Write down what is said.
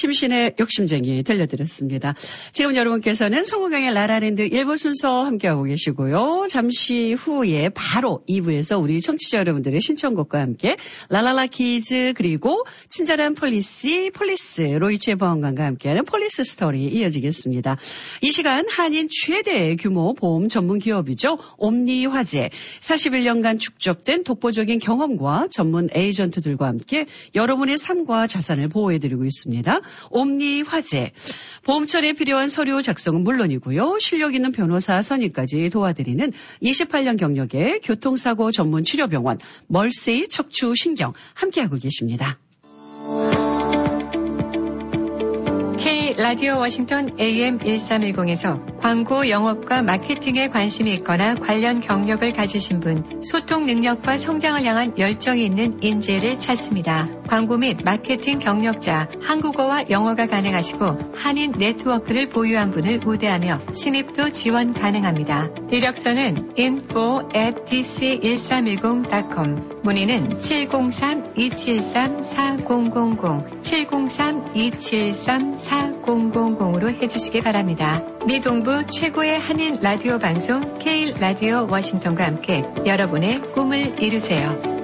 심신의 욕심쟁이 들려드렸습니다. 지금 여러분께서는 송우경의 라라랜드 1부 순서 함께하고 계시고요. 잠시 후에 바로 2부에서 우리 청취자 여러분들의 신청곡과 함께 라라라 키즈 그리고 친절한 폴리스 로이치의 보험관과 함께하는 폴리스 스토리 이어지겠습니다. 이 시간 한인 최대 규모 보험 전문 기업이죠. 옴니화재 41년간 축적된 독보적인 경험과 전문 에이전트들과 함께 여러분의 삶과 자산을 보호해드리고 있습니다. 옴니화재 보험처리에 필요한 서류 작성은 물론이고요. 실력 있는 변호사 선임까지 도와드리는 28년 경력의 교통사고 전문 치료병원 멀세이 척추신경 함께하고 계십니다. K-라디오 워싱턴 AM 1310에서 광고 영업과 마케팅에 관심이 있거나 관련 경력을 가지신 분, 소통 능력과 성장을 향한 열정이 있는 인재를 찾습니다. 광고 및 마케팅 경력자, 한국어와 영어가 가능하시고 한인 네트워크를 보유한 분을 우대하며 신입도 지원 가능합니다. 이력서는 info@dc1310.com, 문의는 703-273-4000, 703-273-4000으로 해주시기 바랍니다. 미 동부 최고의 한인 라디오 방송 K-라디오 워싱턴과 함께 여러분의 꿈을 이루세요.